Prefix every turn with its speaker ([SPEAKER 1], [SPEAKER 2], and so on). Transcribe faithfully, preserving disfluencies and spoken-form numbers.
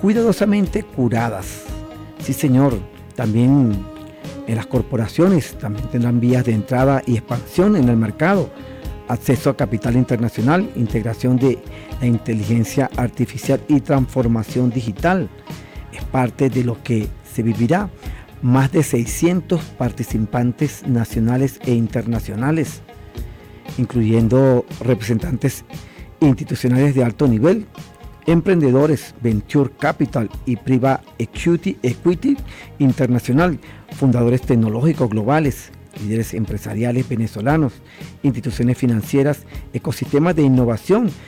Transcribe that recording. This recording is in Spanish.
[SPEAKER 1] cuidadosamente curadas. Sí, señor, también en las corporaciones también tendrán vías de entrada y expansión en el mercado, acceso a capital internacional, integración de la inteligencia artificial y transformación digital. Es parte de lo que se vivirá. Más de seiscientos participantes nacionales e internacionales, incluyendo representantes institucionales de alto nivel, emprendedores, Venture Capital y Private Equity, Equity Internacional, fundadores tecnológicos globales, líderes empresariales venezolanos, instituciones financieras, ecosistemas de innovación